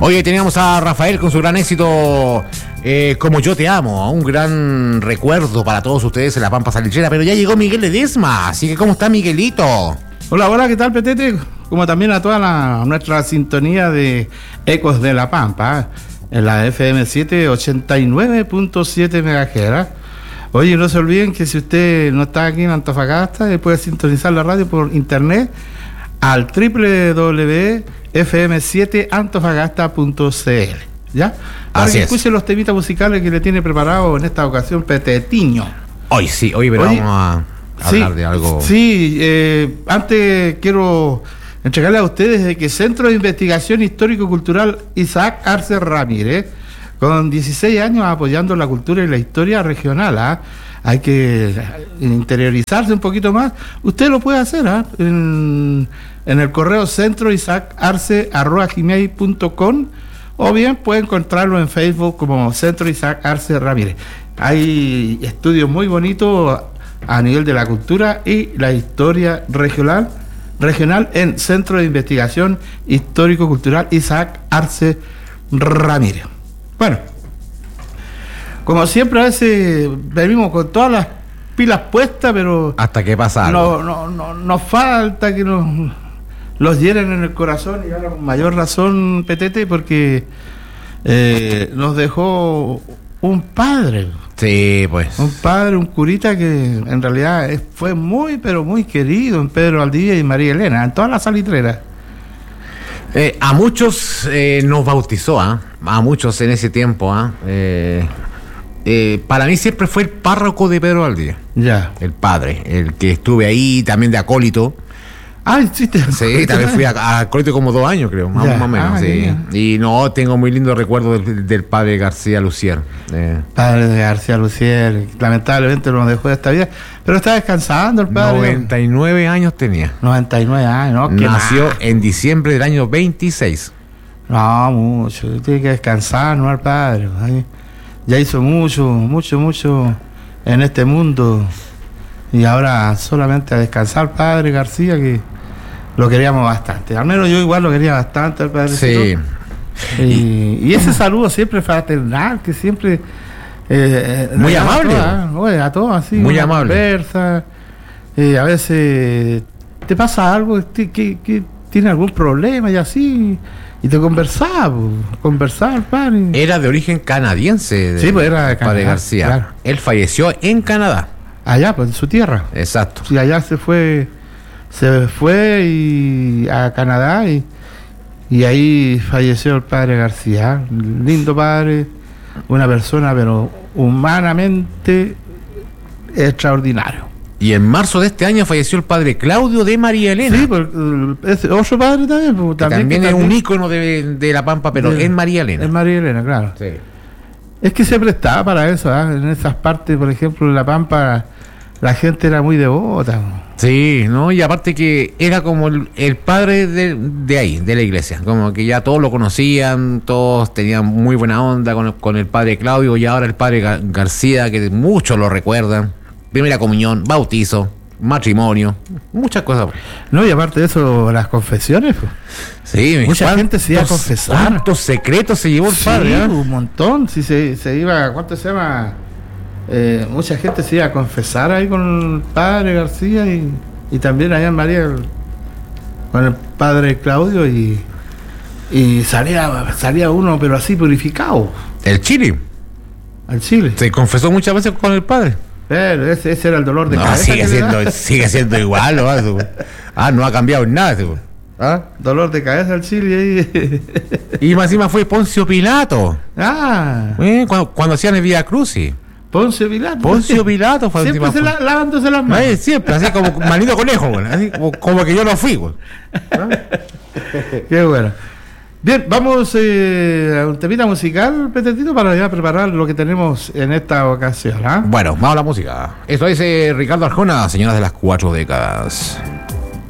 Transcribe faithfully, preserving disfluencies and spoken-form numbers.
Oye, teníamos a Rafael con su gran éxito, eh, Como Yo Te Amo, un gran recuerdo para todos ustedes en la Pampa Salitrera, pero ya llegó Miguel Ledesma, así que ¿cómo está Miguelito? Hola, hola, ¿qué tal, Petete? Como también a toda la, nuestra sintonía de Ecos de la Pampa, en la F M siete ochenta y nueve punto siete megahertz. Oye, no se olviden que si usted no está aquí en Antofagasta, puede sintonizar la radio por internet al doble u doble u doble u punto f m siete antofagasta punto c l, ¿ya? Para Así que es. escuchen los temitas musicales que le tiene preparado en esta ocasión Petetiño. Hoy sí, hoy pero Oye, vamos a hablar sí, de algo. Sí, eh, antes quiero entregarle a ustedes de que Centro de Investigación Histórico-Cultural Isaac Arce Ramírez, con dieciséis años apoyando la cultura y la historia regional, ¿ah? Hay que interiorizarse un poquito más. Usted lo puede hacer, ¿ah? en, en el correo centroisaacarce arroba gmail punto com, o bien puede encontrarlo en Facebook como Centro Isaac Arce Ramírez. Hay estudios muy bonitos a nivel de la cultura y la historia regional regional en Centro de Investigación Histórico-Cultural Isaac Arce Ramírez. Bueno, como siempre, a veces venimos con todas las pilas puestas, pero Hasta que pasa algo. no, no, no, nos falta que nos los hieren en el corazón, y ahora con mayor razón, Petete, porque eh, nos dejó un padre. Sí, pues. Un padre, un curita que en realidad es- fue muy, pero muy querido en Pedro Valdivia y María Elena, en todas las salitreras. Eh, a muchos eh, nos bautizó, ¿ah? A muchos en ese tiempo, ¿ah? Eh, eh, para mí siempre fue el párroco de Pedro Valdivia, Ya. el padre, el que estuve ahí también de acólito. Ah, sí, te- Sí, también fui a, a acólito como dos años, creo, más, Ya. más o menos. Ah, Sí. bien. Y no, tengo muy lindo recuerdo del, del padre García Lucier. Eh, Padre de García Lucier, lamentablemente nos dejó de esta vida, pero está descansando el padre. noventa y nueve años tenía. noventa y nueve años, ¿no? ¿Qué Nació más? en diciembre del año veintiséis. No, mucho, tiene que descansar, ¿no? El padre. Ay, ya hizo mucho, mucho, mucho en este mundo, y ahora solamente a descansar, padre García, que lo queríamos bastante. Al menos yo igual lo quería bastante, el padre. Sí. Y, y ese saludo siempre fraternal, que siempre... eh, eh, Muy a amable. todas, oye, a todos así. Muy una amable. conversa, eh, a veces te pasa algo que, que, que tiene algún problema y así, y te conversaba, pues, conversar, padre. Era de origen canadiense. Sí, pues era de el padre Canadá, García. claro. Él falleció en Canadá. Allá, pues en su tierra. Exacto. Sí, allá se fue, se fue y a Canadá, y, y ahí falleció el padre García. Lindo padre, una persona, pero humanamente extraordinario. Y en marzo de este año falleció el padre Claudio de María Elena. Sí, pues, es otro padre también. Pues, que también, que es un ícono de, de la Pampa, pero de- en María Elena. Es María Elena, claro. Sí. Es que se prestaba para eso, ¿ah? En esas partes, por ejemplo, en La Pampa, la gente era muy devota. Sí, ¿no? Y aparte que era como el, el padre de, de ahí, de la iglesia. Como que ya todos lo conocían, todos tenían muy buena onda con el, con el padre Claudio, y ahora el padre Gar- García, que muchos lo recuerdan. Primera comunión, bautizo, matrimonio, muchas cosas. No, y aparte de eso, las confesiones, pues. Sí, Mucha gente se iba a ¿cuántos- confesar. ¿Cuántos secretos se llevó el Sí, padre? ¿Ah? un montón. Si se, se iba, ¿cuánto se llama? Eh, mucha gente se iba a confesar ahí con el padre García, y, y también allá en María el- con el padre Claudio, y, y salía, salía uno, pero así purificado, El Chile al Chile. se confesó muchas veces con el padre. Pero ese, ese era el dolor de No, cabeza. sigue que le siendo, daba. sigue siendo igual, ¿no? Eso. Ah, no ha cambiado en nada. Eso. ¿Ah? Dolor de cabeza al Chile ahí. Y más encima fue Poncio Pilato, Ah, ¿eh? cuando, cuando hacían el Vía Crucis. Poncio Pilato. Poncio Pilato fue Siempre encima, se fue- la- lavándose las manos. Ay, siempre, así como manito conejo, güey, así como, como que yo no fui, güey. Qué bueno. Bien, vamos eh, a un temita musical, Petetito, para ya preparar lo que tenemos en esta ocasión. ¿Ah? Bueno, vamos a la música. Esto es eh, Ricardo Arjona, señoras de las cuatro décadas.